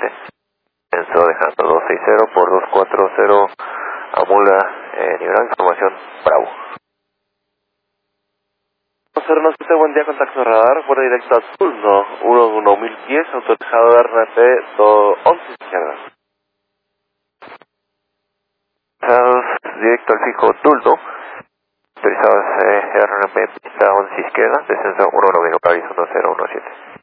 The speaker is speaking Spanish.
117. Comenzó dejando 260 por 240, Amula, Niurán, información Bravo. 097, buen día, contacto radar, vuelo directo a Tulno, 1000 pies, autorizado RNP 11 izquierda. Directo al fijo Tulno, autorizados RNP 11 izquierda, descenso 191, aviso 1017.